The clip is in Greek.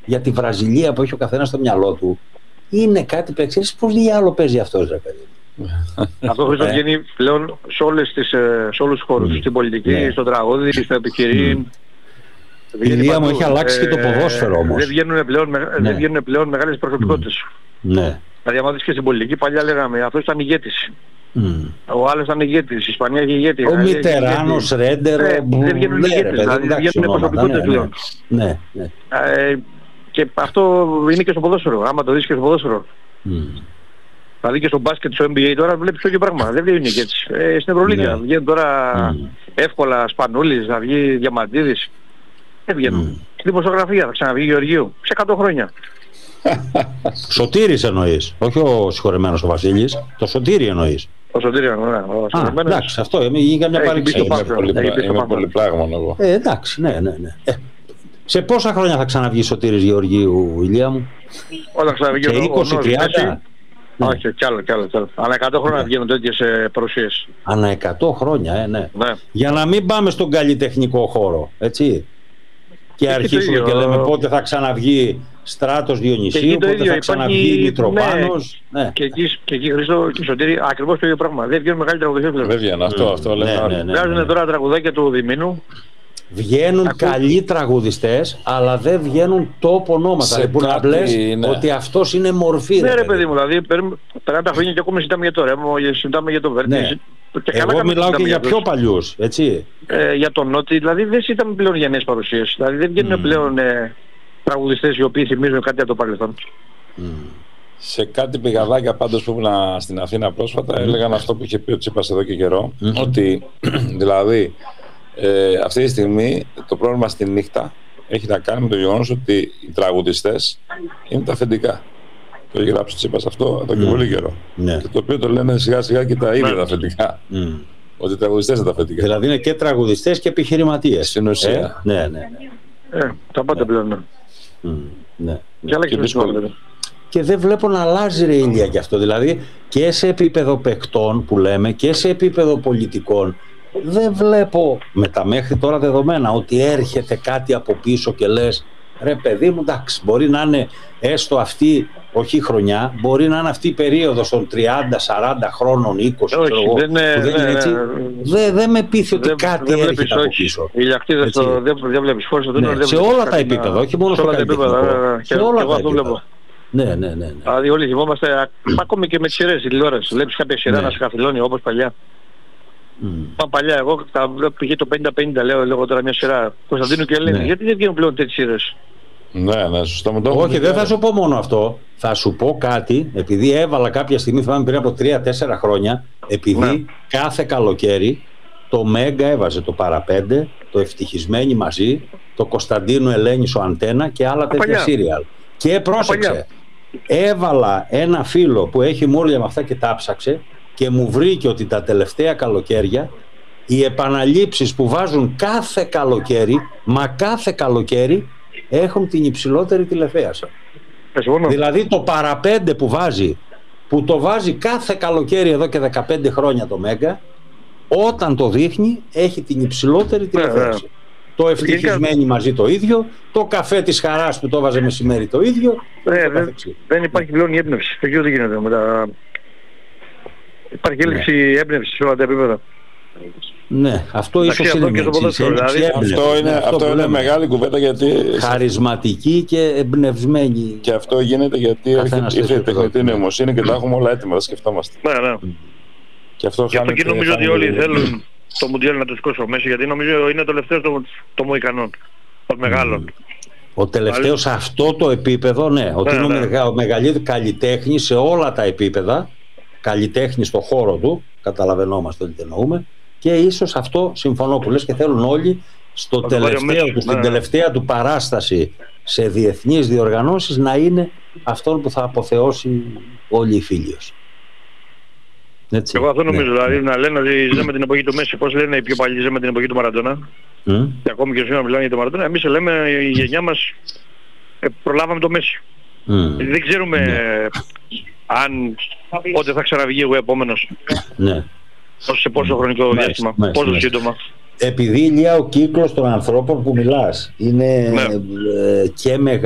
για τη Βραζιλία που έχει ο καθένας στο μυαλό του, είναι κάτι που ξέρεις πώς διάλογο παίζει αυτός, ρε παιδί. Αυτό βγαίνει πλέον σε όλους τους χώρους, στην πολιτική, στο τραγούδι, στο επιχειρήν. Η Ηλία μου έχει αλλάξει και το ποδόσφαιρο όμως. Δεν βγαίνουν πλέον μεγάλες προσωπικότητες. Ναι. Δηλαδή, άμα δεις και στην πολιτική, παλιά λέγαμε αυτός ήταν ηγέτης. Ο άλλος ήταν ηγέτης, η Ισπανία έχει ηγέτη. Ο Μιτεράνος, Ρέντερ, δεν βγαίνουν ηγέτες, δηλαδή δεν βγαίνουν προσωπικότητες πλέον. Ναι. Και αυτό είναι και στο ποδόσφαιρο, άμα το δεις και στο ποδόσφαιρο. Δηλαδή και στο μπάσκετ, στο NBA τώρα βλέπεις το ίδιο πράγμα. Δεν βγαίνουν ηγέτες. Στην Ευρωλίγα βγαίνουν τώρα εύκολα Σπανούλης, θα βγει Διαμαντίδης. Δεν βγαίνουν. Στη δημοσιογραφία θα ξαναβγεί Γεωργίου. Σε 100 χρόνια. Σωτήρης εννοείς, όχι ο συγχωρεμένος ο Βασίλης. Το Σωτήρη εννοείς. Ο Σωτήρης, ναι. Εντάξει, αυτό είναι μια παρεξήγηση. Είμαι πολυπλάγμων εγώ. Εντάξει, ναι. Σε πόσα χρόνια θα ξαναβγεί Σωτήρης Γεωργίου, Ηλία μου? Όταν ξαναβγεί σε 20-30? Όχι, κι άλλο. Ανά 100 χρόνια βγαίνουν τέτοιες παρουσίες. Ανά 100 χρόνια, ναι. Για να μην πάμε στον καλλιτεχνικό χώρο, έτσι. Και αρχίσουμε και λέμε πότε θα ξαναβγεί Στράτος Διονυσίου, πότε θα ξαναβγεί Μητροπάνος. Και εκεί Χρήστο και Σωτήρη ακριβώς το ίδιο πράγμα. Δεν βγαίνουν μεγάλοι τραγουδιστές πλέον. Δεν βγαίνουν, αυτό λέμε. Βγάζουν τώρα τραγουδάκια του Διμήνου. Βγαίνουν καλοί τραγουδιστές, αλλά δεν βγαίνουν τόπο ονόματα. Που να λες ότι αυτός είναι μορφή. Ναι, ρε παιδί μου, δηλαδή περνάνε τα χρόνια και ακόμα συζητάμε για τώρα. Συζητάμε για τον Βέρτη. Εγώ μιλάω και για πιο παλιούς, έτσι. Για τον Νότι, δηλαδή δεν συζητάμε πλέον για νέες παρουσίες. Δηλαδή δεν βγαίνουν πλέον τραγουδιστές οι οποίοι θυμίζουν κάτι από το παρελθόν. Σε κάτι πηγαδάκια πάντως που ήμουν στην Αθήνα πρόσφατα έλεγαν αυτό που είχε πει ο Τσίπρας εδώ και καιρό, ότι δηλαδή αυτή τη στιγμή το πρόβλημα στη νύχτα έχει να κάνει με το γεγονός ότι οι τραγουδιστές είναι τα αφεντικά. Το έχει γράψει ο Τσίπρας αυτό εδώ και πολύ καιρό. Και το οποίο το λένε σιγά σιγά και τα ίδια τα αφεντικά. Ότι οι τραγουδιστές είναι τα αφεντικά. Δηλαδή είναι και τραγουδιστές και επιχειρηματίες. Στην ουσία. Ναι. Τα πάντα πλέον. Ναι. Και δεν βλέπω να αλλάζει, ρε Ηλία, γι' αυτό. Δηλαδή και σε επίπεδο παικτών που λέμε και σε επίπεδο πολιτικών. Δεν βλέπω με τα μέχρι τώρα δεδομένα ότι έρχεται κάτι από πίσω και λες ρε παιδί μου, εντάξει, μπορεί να είναι έστω αυτή, όχι χρονιά, μπορεί να είναι αυτή η περίοδος των 30-40 χρόνων, 20, ξέρω εγώ, που δεν είναι έτσι. Δεν με πείθει ότι κάτι έρχεται από πίσω. Οι λιακτίδες δεν βλέπεις χώρες. Σε όλα τα επίπεδα, όχι μόνο στο καλλιτεχνικό. Σε όλα τα επίπεδα. Ναι. Δηλαδή όλοι θυμόμαστε, ακόμη και με τις σειρές, η τηλεόραση. Βλέπεις κάποια σειρά να σε καθυλώνει όπως παλιά. Παλιά εγώ πήγε το 50-50 λέω τώρα μια σειρά Κωνσταντίνου και Ελένη. Γιατί δεν βγαίνουν πλέον τέτοιες σειρές? Ναι, σωστά μου το. Όχι, δεν θα σου πω μόνο αυτό. Θα σου πω κάτι, επειδή έβαλα κάποια στιγμή, θυμάμαι πριν από 3-4 χρόνια, επειδή κάθε καλοκαίρι το Μέγκα έβαζε το Παραπέντε, το Ευτυχισμένοι μαζί, το Κωνσταντίνου Ελένης ο Αντένα και άλλα τέτοια σύριαλ. Και πρόσεξε, έβαλα ένα φίλο που έχει μούρλια με αυτά και τα ψάξε και μου βρήκε ότι τα τελευταία καλοκαίρια οι επαναλήψεις που βάζουν κάθε καλοκαίρι έχουν την υψηλότερη τηλεθέαση. Δηλαδή το Παραπέντε που το βάζει κάθε καλοκαίρι εδώ και 15 χρόνια το Μέγκα, όταν το δείχνει έχει την υψηλότερη τηλεθέαση. Το Ευτυχισμένοι μαζί το ίδιο, το Καφέ της Χαράς που το βάζε μεσημέρι το ίδιο. Δεν υπάρχει πλέον η έμπνευση. Δεν γίνεται μετά. Υπάρχει έλλειψη έμπνευση σε όλα τα επίπεδα. Ναι, αυτό ίσως είναι μια εξήγηση. Αυτό είναι μεγάλη κουβέντα, γιατί χαρισματική και εμπνευσμένη. Και αυτό γίνεται γιατί ήρθε η τεχνητή νοημοσύνη και τα έχουμε όλα έτοιμα, τα σκεφτόμαστε. Ναι. Και αυτό και νομίζω ότι όλοι θέλουν το Μουντιάλ να το σηκώσει ο Μέση, γιατί νομίζω είναι το τελευταίο των Μοϊκανών, των μεγάλων. Ο τελευταίος σε αυτό το επίπεδο, ναι, ότι είναι ο μεγαλύτερος καλλιτέχνης σε όλα τα επίπεδα, καλλιτέχνη στο χώρο του, καταλαβαίνόμαστε ότι εννοούμε, και ίσως αυτό συμφωνώ που λες και θέλουν όλοι στην τελευταία του παράσταση σε διεθνείς διοργανώσεις να είναι αυτόν που θα αποθεώσει όλη η Φίλιος. Έτσι. Εγώ αυτό νομίζω, δηλαδή να λένε ότι ζούμε την εποχή του Μέση, πώς λένε οι πιο παλιοί ζούμε την εποχή του Μαραντόνα. Και ακόμη και σήμερα μιλάνε για τον Μαραντόνα. Εμείς λέμε η γενιά μας προλάβαμε το Μέση. Δεν ξέρουμε αν πότε θα ξαναβγεί ο επόμενος. Σε πόσο χρονικό διάστημα, πόσο σύντομα. Επειδή Ηλία ο κύκλος των ανθρώπων που μιλάς είναι και μεγάλο